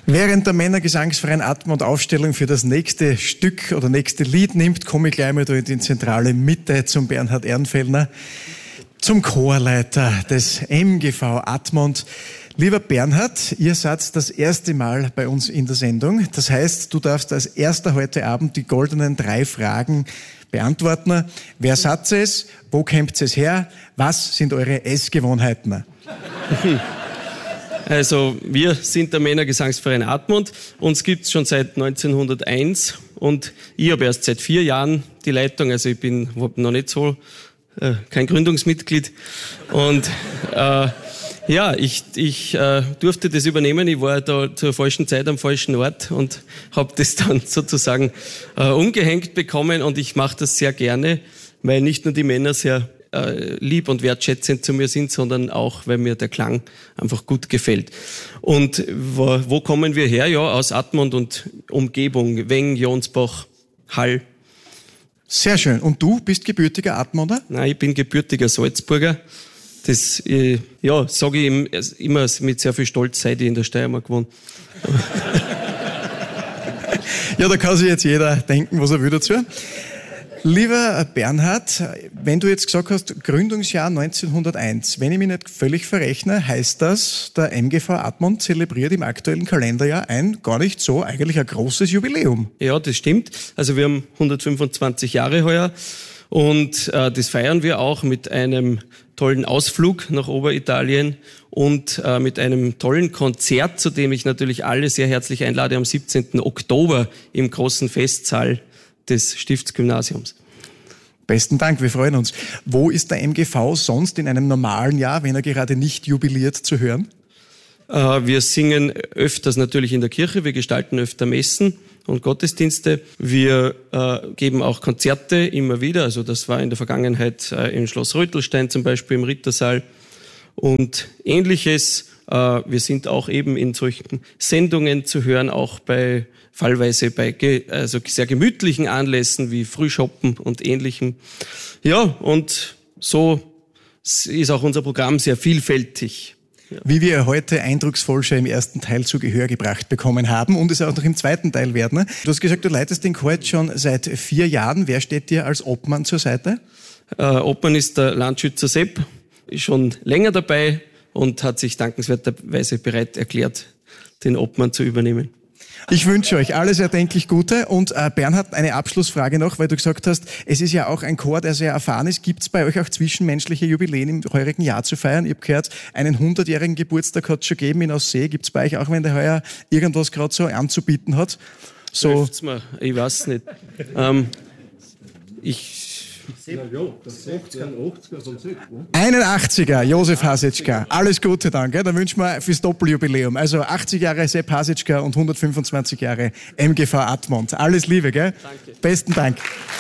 Während der Männergesangsverein Admont Aufstellung für das nächste Stück oder nächste Lied nimmt, komme ich gleich mal da in die zentrale Mitte zum Bernhard Ehrenfellner, zum Chorleiter des MGV Admont. Lieber Bernhard, ihr seid das erste Mal bei uns in der Sendung. Das heißt, du darfst als erster heute Abend die goldenen 3 Fragen beantworten. Wer seid es? Wo kommt es her? Was sind eure Essgewohnheiten? Also wir sind der Männergesangsverein Admont. Uns gibt's schon seit 1901 und ich habe erst seit 4 Jahren die Leitung. Also ich bin noch nicht so kein Gründungsmitglied. Und ich durfte das übernehmen. Ich war da zur falschen Zeit am falschen Ort und habe das dann sozusagen umgehängt bekommen. Und ich mache das sehr gerne, weil nicht nur die Männer sehr lieb und wertschätzend zu mir sind, sondern auch, weil mir der Klang einfach gut gefällt. Und wo kommen wir her? Ja, aus Admont und Umgebung, Weng, Jonsbach, Hall. Sehr schön. Und du bist gebürtiger Admonter? Nein, ich bin gebürtiger Salzburger. Das sage ich immer mit sehr viel Stolz, seit ich in der Steiermark wohne. Ja, da kann sich jetzt jeder denken, was er will dazu. Lieber Bernhard, wenn du jetzt gesagt hast, Gründungsjahr 1901, wenn ich mich nicht völlig verrechne, heißt das, der MGV Admont zelebriert im aktuellen Kalenderjahr gar nicht so eigentlich ein großes Jubiläum. Ja, das stimmt. Also wir haben 125 Jahre heuer und das feiern wir auch mit einem tollen Ausflug nach Oberitalien und mit einem tollen Konzert, zu dem ich natürlich alle sehr herzlich einlade, am 17. Oktober im großen Festsaal des Stiftsgymnasiums. Besten Dank, wir freuen uns. Wo ist der MGV sonst in einem normalen Jahr, wenn er gerade nicht jubiliert, zu hören? Wir singen öfters natürlich in der Kirche, wir gestalten öfter Messen und Gottesdienste. Wir geben auch Konzerte immer wieder, also das war in der Vergangenheit im Schloss Rötelstein zum Beispiel, im Rittersaal und Ähnliches. Wir sind auch eben in solchen Sendungen zu hören, auch fallweise bei sehr gemütlichen Anlässen wie Frühschoppen und Ähnlichem. Ja, und so ist auch unser Programm sehr vielfältig. Ja. Wie wir heute eindrucksvoll schon im ersten Teil zu Gehör gebracht bekommen haben und es auch noch im zweiten Teil werden. Du hast gesagt, du leitest den Chor jetzt schon seit 4 Jahren. Wer steht dir als Obmann zur Seite? Obmann ist der Landschützer Sepp, ist schon länger dabei und hat sich dankenswerterweise bereit erklärt, den Obmann zu übernehmen. Ich wünsche euch alles erdenklich Gute. Und Bernhard, eine Abschlussfrage noch, weil du gesagt hast, es ist ja auch ein Chor, der sehr erfahren ist. Gibt es bei euch auch zwischenmenschliche Jubiläen im heurigen Jahr zu feiern? Ich habe gehört, einen 100-jährigen Geburtstag hat es schon gegeben in Aussee. Gibt es bei euch auch, wenn der heuer irgendwas gerade so anzubieten hat? So. Mir. Ich weiß nicht. Einen 80er, Josef Hasetschka. Alles Gute dann, gell? Dann wünschen wir fürs Doppeljubiläum. Also 80 Jahre Sepp Hasetschka und 125 Jahre MGV Admont. Alles Liebe, gell? Danke. Besten Dank.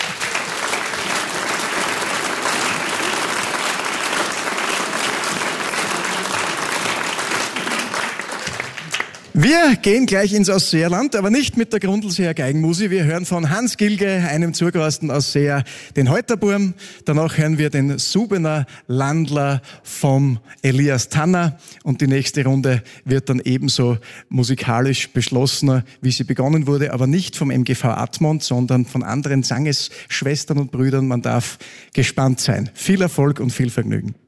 Wir gehen gleich ins Ausseerland, aber nicht mit der Grundlseer Geigenmusik. Wir hören von Hans Gilge, einem zugehausten Ausseer, den Heuterburm. Danach hören wir den Subener Landler vom Elias Tanner. Und die nächste Runde wird dann ebenso musikalisch beschlossen, wie sie begonnen wurde, aber nicht vom MGV Admont, sondern von anderen Sangesschwestern und Brüdern. Man darf gespannt sein. Viel Erfolg und viel Vergnügen.